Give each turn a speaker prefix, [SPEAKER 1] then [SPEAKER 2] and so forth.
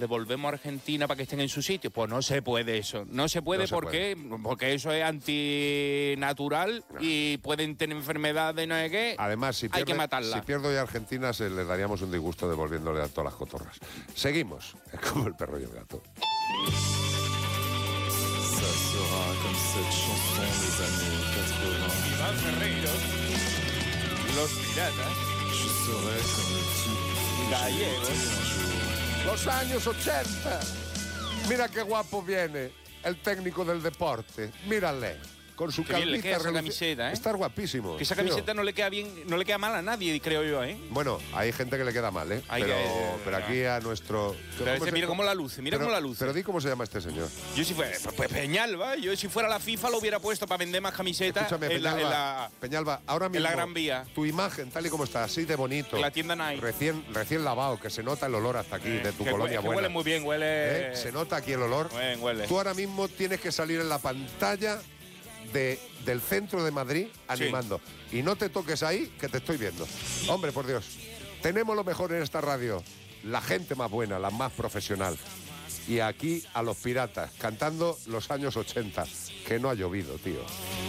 [SPEAKER 1] devolvemos a Argentina para que estén en su sitio. Pues no se puede eso. No se puede, porque eso es antinatural y pueden tener enfermedades, no sé qué.
[SPEAKER 2] Además, si
[SPEAKER 1] hay que matarla.
[SPEAKER 2] Si pierdo hoy a Argentina, se le daríamos un disgusto devolviéndole a todas las cotorras. Seguimos. Es como el perro y el gato.
[SPEAKER 1] Iván Ferreiro, los piratas, gallegos,
[SPEAKER 2] Los años 80. Mira qué guapo viene el técnico del deporte. Mírale. Con su
[SPEAKER 1] qué bien le queda esa camiseta, ¿eh?
[SPEAKER 2] Está guapísimo.
[SPEAKER 1] Que esa camiseta no le queda bien, no le queda mal a nadie, creo yo, ¿eh?
[SPEAKER 2] Bueno, hay gente que le queda mal, ¿eh? Pero aquí a nuestro...
[SPEAKER 1] Mira cómo la luce, cómo la luce.
[SPEAKER 2] Pero di cómo se llama este señor.
[SPEAKER 1] Yo si fuera... Pues Peñalba. Yo si fuera la FIFA lo hubiera puesto para vender más camisetas.
[SPEAKER 2] Escúchame, Peñalba, ahora mismo...
[SPEAKER 1] En la Gran Vía.
[SPEAKER 2] Tu imagen, tal y como está, así de bonito.
[SPEAKER 1] En la tienda Nike.
[SPEAKER 2] Recién lavado, que se nota el olor hasta aquí, de tu colonia buena.
[SPEAKER 1] Huele muy bien, huele...
[SPEAKER 2] Se nota aquí el olor.
[SPEAKER 1] Huele.
[SPEAKER 2] Tú ahora mismo tienes que salir en la pantalla del centro de Madrid animando. Sí. Y no te toques ahí, que te estoy viendo. Hombre, por Dios. Tenemos lo mejor en esta radio. La gente más buena, la más profesional. Y aquí a los piratas, cantando los años 80. Que no ha llovido, tío.